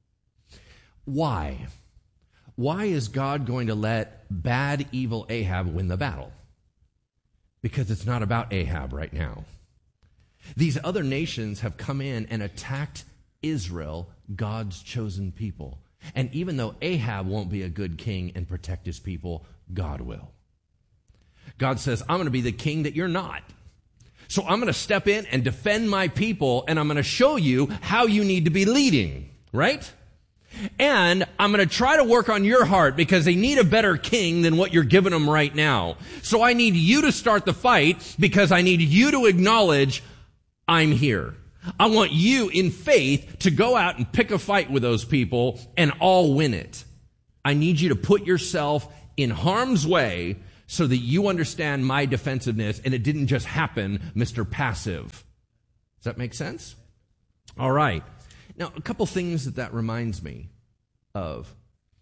Why? Why is God going to let bad, evil Ahab win the battle? Because it's not about Ahab right now. These other nations have come in and attacked Israel, God's chosen people. And even though Ahab won't be a good king and protect his people, God will. God says, I'm going to be the king that you're not. So I'm going to step in and defend my people, and I'm going to show you how you need to be leading, right? And I'm going to try to work on your heart because they need a better king than what you're giving them right now. So I need you to start the fight because I need you to acknowledge I'm here. I want you in faith to go out and pick a fight with those people and all win it. I need you to put yourself in harm's way so that you understand my defensiveness and it didn't just happen, Mister Passive. Does that make sense? All right. Now, a couple things that that reminds me of.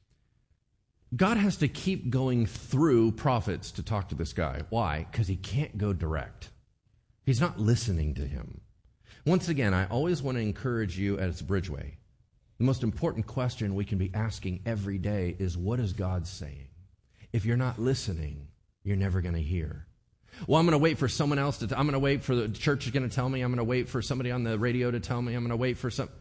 God has to keep going through prophets to talk to this guy. Why? Because he can't go direct. He's not listening to him. Once again, I always want to encourage you as Bridgeway. The most important question we can be asking every day is, what is God saying? If you're not listening, you're never going to hear. Well, I'm going to wait for someone else to, t- I'm going to wait for the church is going to tell me. I'm going to wait for somebody on the radio to tell me. I'm going to wait for some.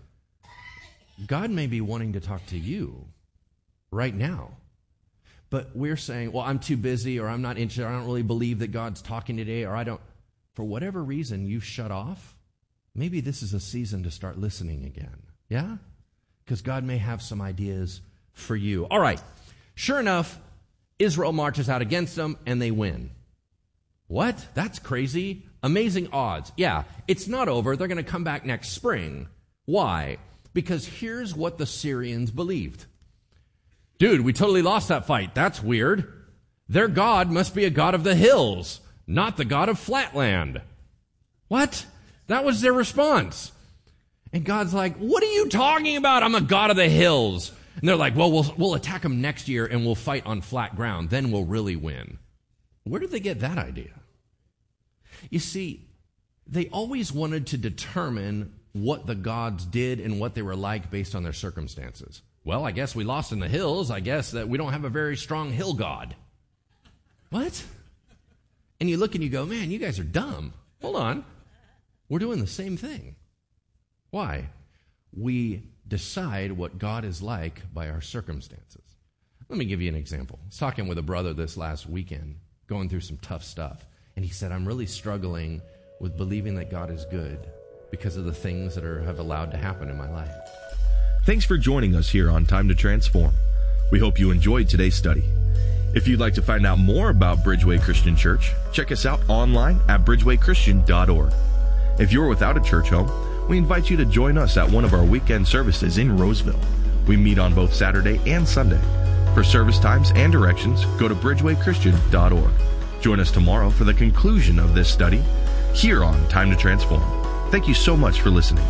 God may be wanting to talk to you right now. But we're saying, well, I'm too busy, or I'm not interested, or I don't really believe that God's talking today, or I don't. For whatever reason, you shut off. Maybe this is a season to start listening again. Yeah? Because God may have some ideas for you. All right. Sure enough, Israel marches out against them, and they win. What? That's crazy. Amazing odds. Yeah, it's not over. They're going to come back next spring. Why? Because here's what the Syrians believed. Dude, we totally lost that fight. That's weird. Their God must be a God of the hills, not the God of flatland. What? That was their response. And God's like, what are you talking about? I'm a God of the hills. And they're like, well, we'll, we'll attack them next year and we'll fight on flat ground. Then we'll really win. Where did they get that idea? You see, they always wanted to determine what the gods did and what they were like based on their circumstances. Well, I guess we lost in the hills. I guess that we don't have a very strong hill god. What? And you look and you go, man, you guys are dumb. Hold on. We're doing the same thing. Why? We decide what God is like by our circumstances. Let me give you an example. I was talking with a brother this last weekend, going through some tough stuff. And he said, I'm really struggling with believing that God is good because of the things that are have allowed to happen in my life. Thanks for joining us here on Time to Transform. We hope you enjoyed today's study. If you'd like to find out more about Bridgeway Christian Church, check us out online at bridgeway christian dot org. If you're without a church home, we invite you to join us at one of our weekend services in Roseville. We meet on both Saturday and Sunday. For service times and directions, go to bridgeway christian dot org. Join us tomorrow for the conclusion of this study here on Time to Transform. Thank you so much for listening.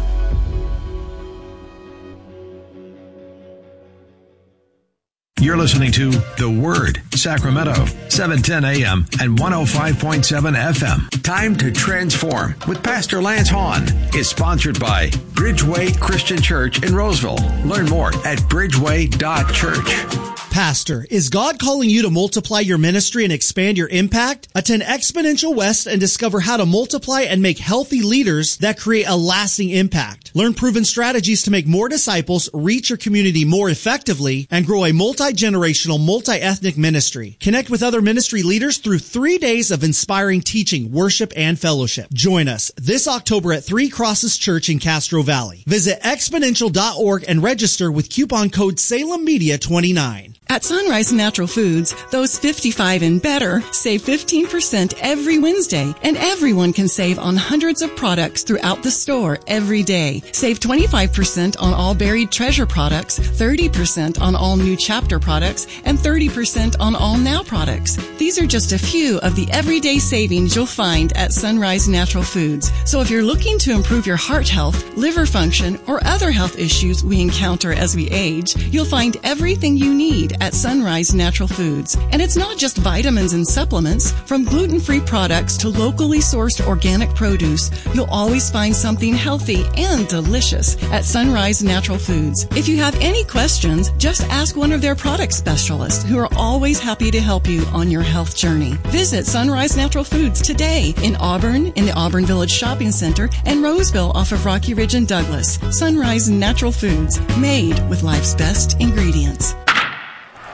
You're listening to The Word, Sacramento, seven ten a.m. and one oh five point seven F M. Time to Transform with Pastor Lance Hahn is sponsored by Bridgeway Christian Church in Roseville. Learn more at bridgeway dot church. Pastor, is God calling you to multiply your ministry and expand your impact? Attend Exponential West and discover how to multiply and make healthy leaders that create a lasting impact. Learn proven strategies to make more disciples, reach your community more effectively, and grow a multi-generational, multi-ethnic ministry. Connect with other ministry leaders through three days of inspiring teaching, worship, and fellowship. Join us this October at Three Crosses Church in Castro Valley. Visit exponential dot org and register with coupon code Salem Media twenty-nine. At Sunrise Natural Foods, those fifty-five and better save fifteen percent every Wednesday, and everyone can save on hundreds of products throughout the store every day. Save twenty-five percent on all Buried Treasure products, thirty percent on all New Chapter products, and thirty percent on all Now products. These are just a few of the everyday savings you'll find at Sunrise Natural Foods. So if you're looking to improve your heart health, liver function, or other health issues we encounter as we age, you'll find everything you need at Sunrise Natural Foods. And it's not just vitamins and supplements. From gluten-free products to locally sourced organic produce, you'll always find something healthy and delicious at Sunrise Natural Foods. If you have any questions, just ask one of their product specialists who are always happy to help you on your health journey. Visit Sunrise Natural Foods today in Auburn, in the Auburn Village Shopping Center, and Roseville off of Rocky Ridge and Douglas. Sunrise Natural Foods, made with life's best ingredients.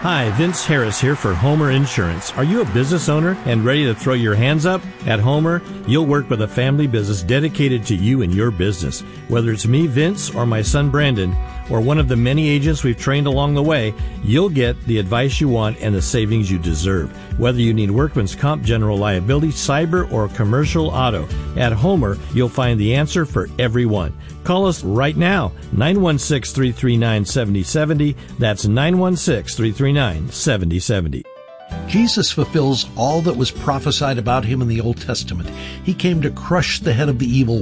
Hi, Vince Harris here for Homer Insurance. Are you a business owner and ready to throw your hands up? At Homer, you'll work with a family business dedicated to you and your business. Whether it's me, Vince, or my son, Brandon, or one of the many agents we've trained along the way, you'll get the advice you want and the savings you deserve. Whether you need workman's comp, general liability, cyber, or commercial auto, at Homer, you'll find the answer for everyone. Call us right now, nine one six, three three nine, seven zero seven zero. That's nine one six, three three nine, seven zero seven zero. Jesus fulfills all that was prophesied about him in the Old Testament. He came to crush the head of the evil